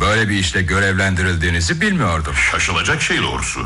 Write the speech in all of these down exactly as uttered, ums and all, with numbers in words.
Böyle bir işle görevlendirildiğinizi bilmiyordum. Şaşılacak şey doğrusu.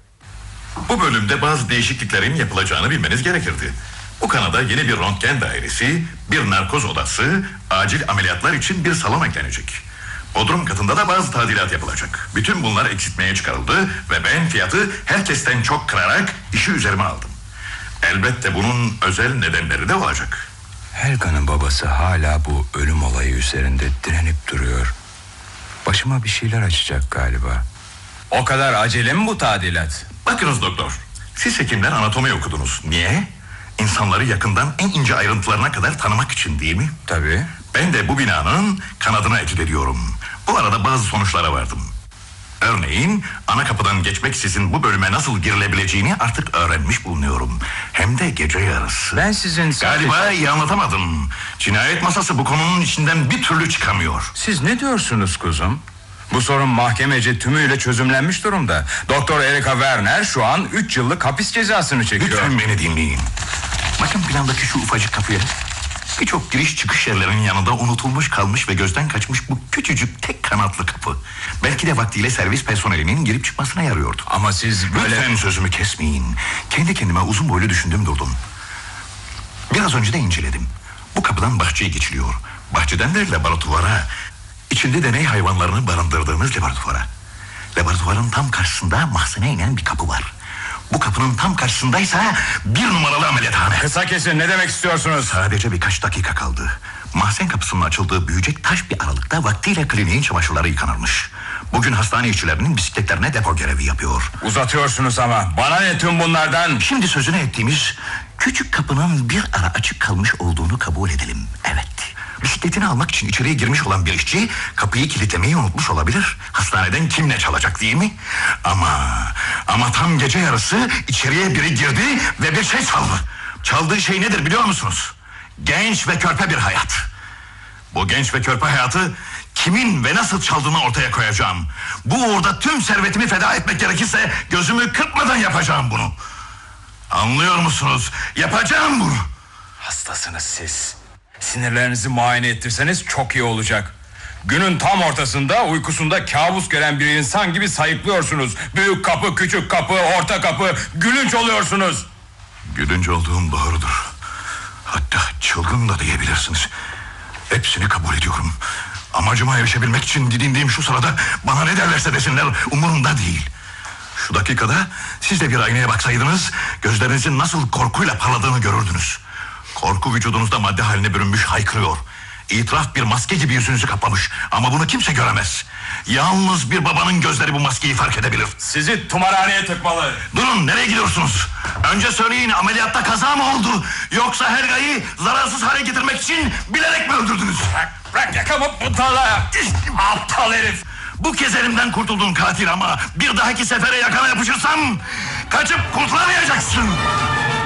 Bu bölümde bazı değişikliklerin yapılacağını bilmeniz gerekirdi. Bu kanada yeni bir röntgen dairesi, bir narkoz odası, acil ameliyatlar için bir salon eklenecek. Bodrum katında da bazı tadilat yapılacak. Bütün bunlar eksiltmeye çıkarıldı ve ben fiyatı herkesten çok kırarak işi üzerime aldım. Elbette bunun özel nedenleri de olacak. Helga'nın babası hala bu ölüm olayı üzerinde direnip duruyor. Başıma bir şeyler açacak galiba. O kadar acele mi bu tadilat? Bakınız doktor, siz hekimler anatomi okudunuz. Niye? İnsanları yakından en ince ayrıntılarına kadar tanımak için, değil mi? Tabii. Ben de bu binanın kanadına etüt ediyorum. Bu arada bazı sonuçlara vardım. Örneğin ana kapıdan geçmeksizin bu bölüme nasıl girilebileceğini artık öğrenmiş bulunuyorum. Hem de gece yarısı. Ben sizin... Galiba iyi anlatamadım. Cinayet masası bu konunun içinden bir türlü çıkamıyor. Siz ne diyorsunuz kuzum? Bu sorun mahkemece tümüyle çözümlenmiş durumda. Doktor Erika Werner şu an üç yıllık hapis cezasını çekiyor. Lütfen beni dinleyin. Bakın plandaki şu ufacık kapıya. Birçok giriş çıkış yerlerinin yanında unutulmuş kalmış ve gözden kaçmış bu küçücük tek kanatlı kapı. Belki de vaktiyle servis personelinin girip çıkmasına yarıyordu. Ama siz böyle... Lütfen sözümü kesmeyin. Kendi kendime uzun boylu düşündüm durdum. Biraz önce de inceledim. Bu kapıdan bahçeye geçiliyor. Bahçeden de laboratuvara. İçinde deney hayvanlarını barındırdığımız laboratuvara. Laboratuvarın tam karşısında mahzene inen bir kapı var. Bu kapının tam karşısındaysa bir numaralı ameliyathane. Kısa kesin, ne demek istiyorsunuz? Sadece birkaç dakika kaldı. Mahzen kapısının açıldığı büyücek taş bir aralıkta vaktiyle kliniğin çamaşırları yıkanırmış. Bugün hastane işçilerinin bisikletlerine depo görevi yapıyor. Uzatıyorsunuz ama. Bana ne tüm bunlardan? Şimdi sözünü ettiğimiz küçük kapının bir ara açık kalmış olduğunu kabul edelim. Evet. Bisikletini almak için içeriye girmiş olan bir işçi kapıyı kilitlemeyi unutmuş olabilir. Hastaneden kim ne çalacak, değil mi? Ama ama tam gece yarısı içeriye biri girdi ve bir şey çaldı. Çaldığı şey nedir biliyor musunuz? Genç ve körpe bir hayat. Bu genç ve körpe hayatı kimin ve nasıl çaldığını ortaya koyacağım. Bu uğurda tüm servetimi feda etmek gerekirse gözümü kırpmadan yapacağım bunu. Anlıyor musunuz? Yapacağım bunu. Hastasınız siz. Sinirlerinizi muayene ettirseniz çok iyi olacak. Günün tam ortasında uykusunda kabus gören bir insan gibi sayıklıyorsunuz. Büyük kapı, küçük kapı, orta kapı, gülünç oluyorsunuz. Gülünç olduğum doğrudur. Hatta çılgın da diyebilirsiniz. Hepsini kabul ediyorum. Amacıma erişebilmek için didindiğim şu sırada bana ne derlerse desinler umurumda değil. Şu dakikada siz de bir aynaya baksaydınız gözlerinizin nasıl korkuyla parladığını görürdünüz. Korku vücudunuzda madde haline bürünmüş, haykırıyor. İtiraf bir maske gibi yüzünüzü kaplamış. Ama bunu kimse göremez. Yalnız bir babanın gözleri bu maskeyi fark edebilir. Sizi tımarhaneye tıkmalı. Durun, nereye gidiyorsunuz? Önce söyleyin, ameliyatta kaza mı oldu? Yoksa Helga'yı zararsız hale getirmek için bilerek mi öldürdünüz? Bırak, bırak yakamı butala. Aptal herif. Bu kez elimden kurtuldun katil ama bir dahaki sefere yakana yapışırsam kaçıp kurtulamayacaksın.